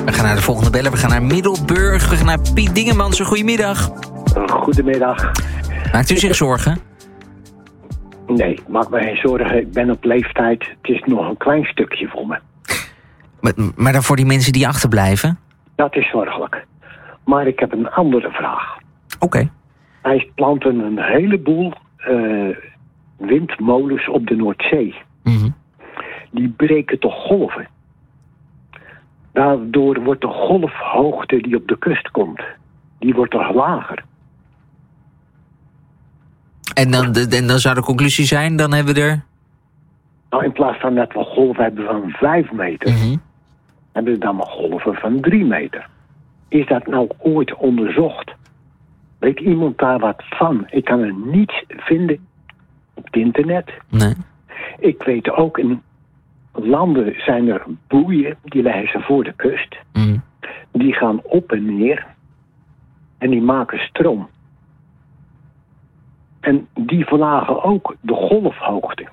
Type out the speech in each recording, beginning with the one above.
We gaan naar de volgende bellen. We gaan naar Middelburg. We gaan naar Piet Dingemans. Goedemiddag. Goedemiddag. Maakt u zich zorgen? Nee, maak me geen zorgen. Ik ben op leeftijd. Het is nog een klein stukje voor me. Maar dan voor die mensen die achterblijven? Dat is zorgelijk. Maar ik heb een andere vraag. Oké. Wij planten een heleboel windmolens op de Noordzee. Mm-hmm. Die breken toch golven. Daardoor wordt de golfhoogte die op de kust komt, die wordt toch lager. En dan zou de conclusie zijn, dan hebben we er... Nou, in plaats van dat we golven hebben van 5 meter... Mm-hmm. hebben we dan maar golven van 3 meter. Is dat nou ooit onderzocht? Weet iemand daar wat van? Ik kan er niets vinden op het internet. Nee. Ik weet ook, in landen zijn er boeien, die leggen ze voor de kust. Mm. Die gaan op en neer. En die maken stroom. En die verlagen ook de golfhoogte.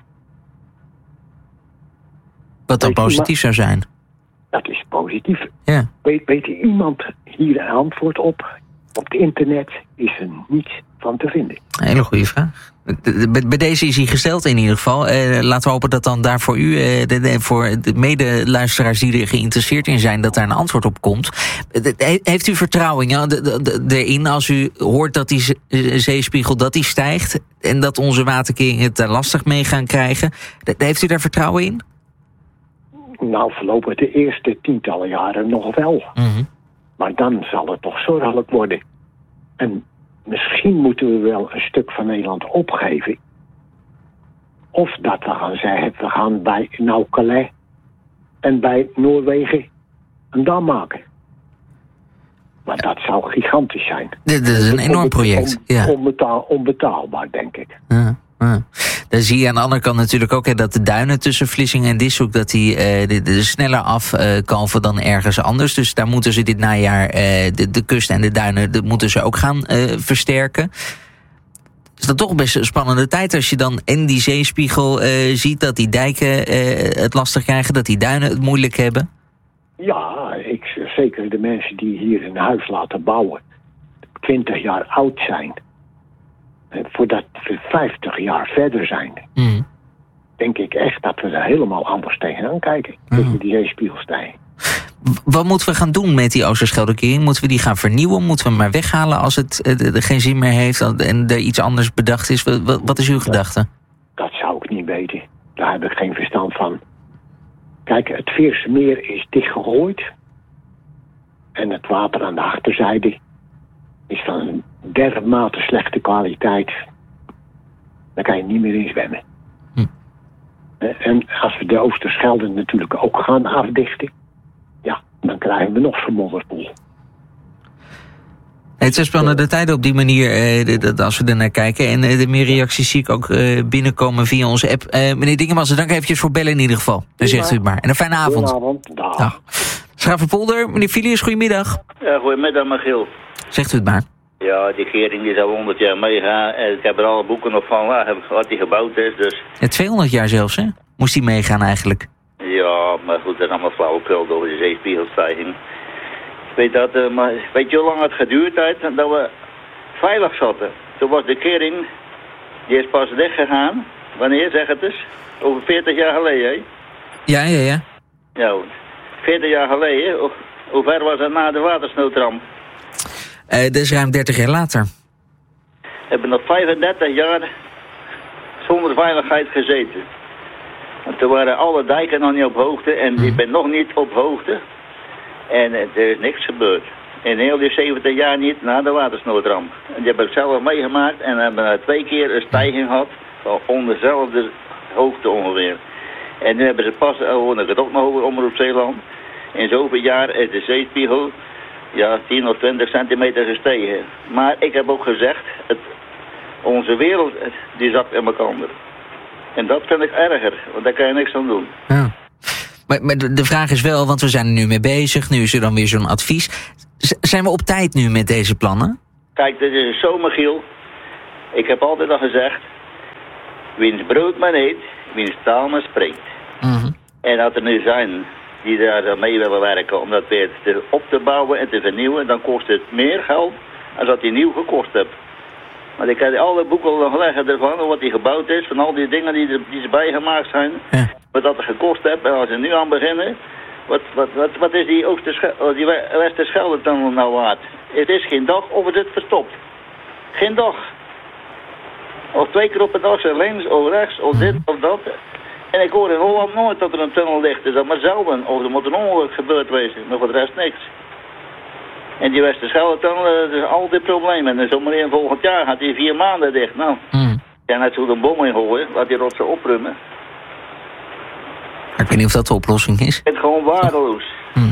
Wat dan positief zou zijn. Dat is positief. Ja. Weet iemand hier een antwoord op? Op het internet is er niets van te vinden. Een hele goede vraag. Bij deze is hij gesteld in ieder geval. Laten we hopen dat dan daar voor u, voor de medeluisteraars die er geïnteresseerd in zijn, dat daar een antwoord op komt. Heeft u vertrouwen erin als u hoort dat die zeespiegel dat die stijgt en dat onze waterkeringen het daar lastig mee gaan krijgen? Heeft u daar vertrouwen in? Nou, voorlopig de eerste tientallen jaren nog wel. Mm-hmm. Maar dan zal het toch zorgelijk worden. En misschien moeten we wel een stuk van Nederland opgeven. Of dat we gaan zeggen, we gaan bij Calais en bij Noorwegen een dam maken. Maar dat zou gigantisch zijn. Dat is een enorm project. Ja. Onbetaalbaar, denk ik. Ja. Dan zie je aan de andere kant natuurlijk ook dat de duinen tussen Vlissingen en Dishoek, dat die sneller afkalven dan ergens anders. Dus daar moeten ze dit najaar de kust en de duinen moeten ze ook gaan versterken. Is dat toch best een spannende tijd als je dan in die zeespiegel ziet dat die dijken het lastig krijgen, dat die duinen het moeilijk hebben? Ja, zeker de mensen die hier een huis laten bouwen, 20 jaar oud zijn. Voordat we 50 jaar verder zijn, denk ik echt dat we er helemaal anders tegenaan kijken. Tegen die zeespiegelstijging. Wat moeten we gaan doen met die Oosterscheldekering? Moeten we die gaan vernieuwen? Moeten we hem maar weghalen als het geen zin meer heeft en er iets anders bedacht is? Wat is uw gedachte? Dat zou ik niet weten. Daar heb ik geen verstand van. Kijk, het Veerse Meer is dichtgegooid. En het water aan de achterzijde is van een dermate slechte kwaliteit. Daar kan je niet meer in zwemmen. En als we de Oosterschelde natuurlijk ook gaan afdichten, ja, dan krijgen we nog zo'n modderpoel. Het is spannende tijden op die manier, als we er naar kijken. En de meer reacties zie ik ook binnenkomen via onze app. Meneer Dingemans, dank eventjes voor bellen in ieder geval. Dan zegt u het maar. En een fijne avond. Goedenavond. Dag. Schavenpolder, meneer Filius, goedemiddag. Ja, goedemiddag, Michiel. Zegt u het maar. Ja, die kering die zou 100 jaar meegaan. En ik heb er alle boeken nog van wat die gebouwd is, dus... Ja, 200 jaar zelfs, hè? Moest hij meegaan eigenlijk. Ja, maar goed, dat is allemaal flauwekul door de zeespiegelstijging. Ik weet dat, maar weet je hoe lang het geduurd heeft dat we veilig zaten? Toen was de kering, die is pas weggegaan. Wanneer, zeg het eens? Over 40 jaar geleden, hè? Ja. Ja, 40 jaar geleden. Hoe ver was het na de watersnoodramp? Dat is ruim 30 jaar later. We hebben nog 35 jaar zonder veiligheid gezeten. Want toen waren alle dijken nog niet op hoogte en ik ben nog niet op hoogte. En er is niks gebeurd. In heel die 70 jaar niet na de watersnoodramp. En die heb ik zelf meegemaakt en hebben 2 keer een stijging gehad van onder dezelfde hoogte ongeveer. En nu hebben ze pas, hoor ik het ook nog over Omroep Zeeland, in zoveel jaar is de zeespiegel 10 of 20 centimeter gestegen. Maar ik heb ook gezegd, onze wereld die zakt in elkaar. En dat vind ik erger, want daar kan je niks aan doen. Ja. Maar de vraag is wel, want we zijn er nu mee bezig, nu is er dan weer zo'n advies. Zijn we op tijd nu met deze plannen? Kijk, dit is zo, Michiel. Ik heb altijd al gezegd, wiens brood men eet, wiens taal men spreekt. Mm-hmm. En dat er nu zijn die daar mee willen werken om dat weer op te bouwen en te vernieuwen, dan kost het meer geld dan dat hij nieuw gekost hebt. Maar ik heb alle boeken nog leggen ervan, wat die gebouwd is, van al die dingen die ze bijgemaakt zijn, wat dat er gekost heeft. En als ze nu aan beginnen, wat is die Westerschelde-tunnel nou waard? Het is geen dag of het is verstopt. Geen dag. Of 2 keer op een dag, links of rechts, of dit of dat. En ik hoor in Holland nooit dat er een tunnel ligt. Dus dat maar zelden. Of er moet een ongeluk gebeurd wezen. Maar voor de rest niks. En die Westerschelde-tunnel, dat is altijd een probleem. En zomaar in volgend jaar gaat die 4 maanden dicht. Nou, ja, net zo een bom in gooien. Laat die rotsen oprummen. Ik weet niet of dat de oplossing is. Het is gewoon waardeloos.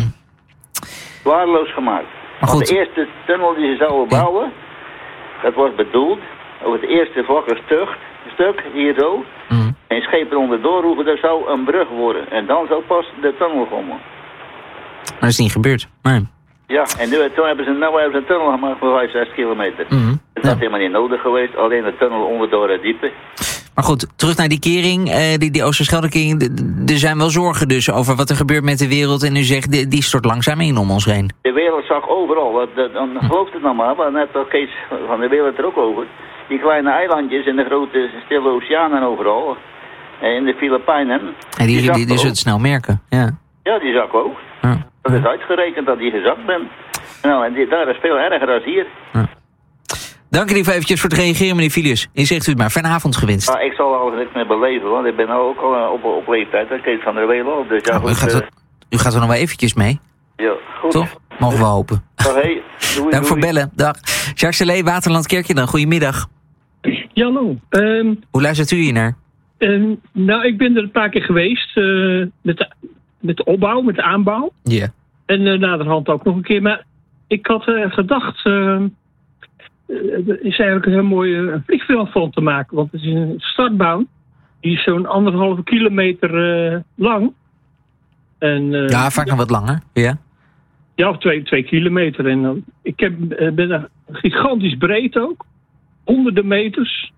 Waardeloos gemaakt. Maar goed. De eerste tunnel die ze zouden bouwen, dat was bedoeld over het eerste vlakke stuk hier zo. En schepen onderdoor hoeven, dat zou een brug worden. En dan zou pas de tunnel komen. Maar dat is niet gebeurd. Nee. Ja, en toen hebben ze een tunnel gemaakt voor 5-6 kilometer. Dat is helemaal niet nodig geweest, alleen de tunnel onderdoor het diepe. Maar goed, terug naar die kering, die Oosterscheldekering. Er zijn wel zorgen dus over wat er gebeurt met de wereld. En u zegt, die stort langzaam in om ons heen. De wereld zag overal. Dan gelooft het nog maar net als Kees van de wereld er ook over. Die kleine eilandjes in de grote stille oceanen overal. In de Filipijnen. En die zullen het snel merken, ja. Ja, die zak ook. Ja. Dat is uitgerekend dat die gezakt bent. Nou, en daar is veel erger dan hier. Ja. Dank u eventjes voor het reageren, meneer Filius. En zegt u het maar, fijne avond gewenst. Nou, ik zal er alles niks meer beleven, want ik ben ook al op leeftijd. Dat Kees van der Welen ook. Dus ja, u gaat er nog wel eventjes mee. Ja, goed. Toch? Mogen we hopen. Hey, Dank voor bellen. Dag. Jacques Salé, Waterland Kerkje dan. Goedemiddag. Ja, hallo. Hoe luistert u hier naar? Nou, ik ben er een paar keer geweest met de opbouw, met de aanbouw. Ja. Yeah. En naderhand ook nog een keer. Maar ik had gedacht, er is eigenlijk een heel mooi vliegveld van te maken. Want het is een startbaan. Die is zo'n 1,5 kilometer lang. En, ja, vaak nog wat langer. Ja. Ja, of 2 kilometer. En ik ben gigantisch breed ook. Honderden meters.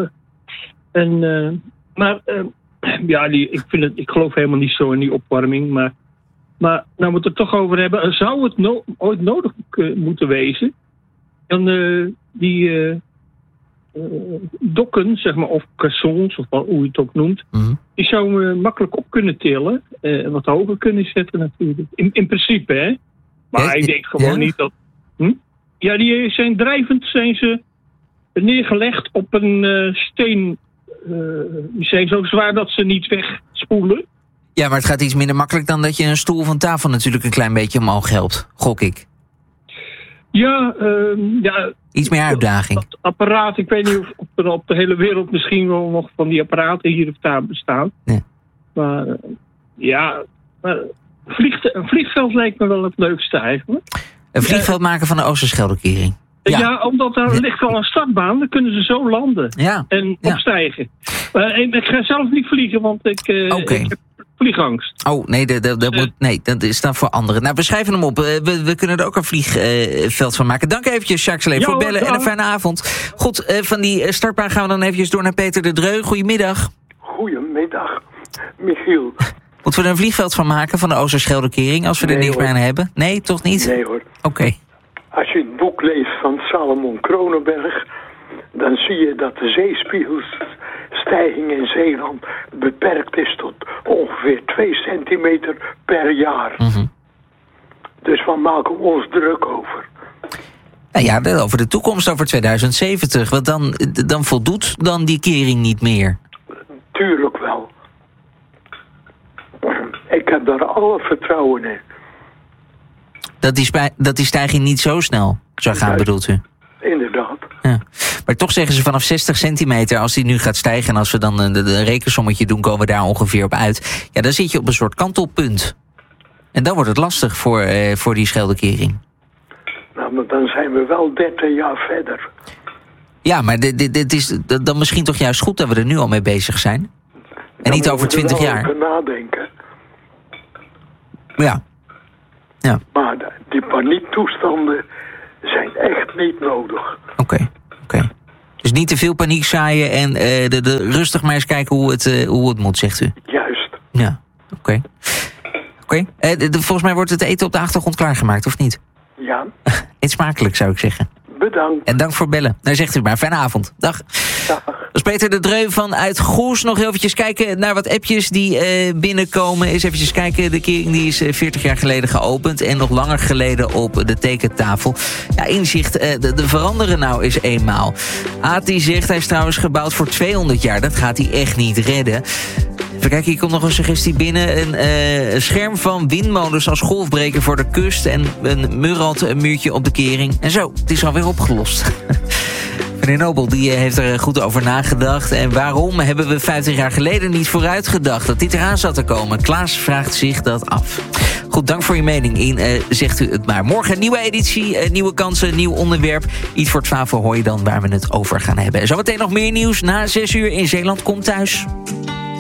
Ja, ik geloof helemaal niet zo in die opwarming. Maar nou we het er toch over hebben. Zou het ooit nodig moeten wezen? Dan die dokken, zeg maar, of caissons, of hoe je het ook noemt. Die zouden makkelijk op kunnen tillen. Wat hoger kunnen zetten natuurlijk. In principe, hè. Maar ik denk gewoon niet dat... Ja, die zijn drijvend, zijn ze neergelegd op een steen. Die zijn zo zwaar dat ze niet wegspoelen. Ja, maar het gaat iets minder makkelijk dan dat je een stoel van tafel natuurlijk een klein beetje omhoog helpt, gok ik. Ja, iets meer uitdaging. Dat apparaat, ik weet niet of er op de hele wereld misschien wel nog van die apparaten hier of daar bestaan. Nee. Maar een vliegveld lijkt me wel het leukste eigenlijk. Een vliegveld maken van de Oosterscheldekering. Ja, omdat daar ligt wel een startbaan, dan kunnen ze zo landen en opstijgen. Ik ga zelf niet vliegen, want ik heb vliegangst. Oh, nee, dat is dan voor anderen. Nou, we schrijven hem op. We kunnen er ook een vliegveld van maken. Dank eventjes, Jacques Salé, voor bellen en een fijne avond. Goed, van die startbaan gaan we dan eventjes door naar Peter de Dreu. Goedemiddag. Goedemiddag, Michiel. Moeten we er een vliegveld van maken van de Oosterscheldekering als we er niks meer aan hebben? Nee, toch niet? Nee hoor. Oké. Als je het boek leest van Salomon Kronenberg, dan zie je dat de zeespiegelsstijging in Zeeland beperkt is tot ongeveer 2 centimeter per jaar. Dus waar maken we ons druk over? Nou ja, over de toekomst, over 2070. Want dan voldoet dan die kering niet meer. Tuurlijk wel. Ik heb daar alle vertrouwen in. Dat die stijging niet zo snel zou gaan, bedoelt u? Inderdaad. Ja. Maar toch zeggen ze vanaf 60 centimeter, als die nu gaat stijgen en als we dan een rekensommetje doen, komen we daar ongeveer op uit. Ja, dan zit je op een soort kantelpunt. En dan wordt het lastig voor die Scheldekering. Nou, maar dan zijn we wel 30 jaar verder. Ja, maar dit is dan misschien toch juist goed dat we er nu al mee bezig zijn? En dan niet over 20 jaar. Over nadenken. Ja. Maar die paniektoestanden zijn echt niet nodig. Oké. Dus niet te veel paniek zaaien en rustig maar eens kijken hoe het moet, zegt u. Juist. Ja, oké. Oké. Volgens mij wordt het eten op de achtergrond klaargemaakt, of niet? Ja. Eet smakelijk, zou ik zeggen. Bedankt. En dank voor bellen. Nou, zegt u maar. Fijne avond. Dag. Dag. Dat is Peter de Dreu vanuit Goes. Nog heel eventjes kijken naar wat appjes die binnenkomen. Eens eventjes kijken. De kering die is 40 jaar geleden geopend. En nog langer geleden op de tekentafel. Ja, inzicht. De veranderen nou eens eenmaal. Aad die zegt, hij is trouwens gebouwd voor 200 jaar. Dat gaat hij echt niet redden. Even kijken, hier komt nog een suggestie binnen. Een scherm van windmolens als golfbreker voor de kust. En een muurtje op de kering. En zo, het is alweer opgelost. Meneer Nobel die heeft er goed over nagedacht. En waarom hebben we 50 jaar geleden niet vooruit gedacht dat dit eraan zat te komen? Klaas vraagt zich dat af. Goed, dank voor je mening. Zegt u het maar. Morgen een nieuwe editie, nieuwe kansen, nieuw onderwerp. Iets voor 12 hoor je dan waar we het over gaan hebben. En zometeen nog meer nieuws na 6 uur in Zeeland Komt Thuis.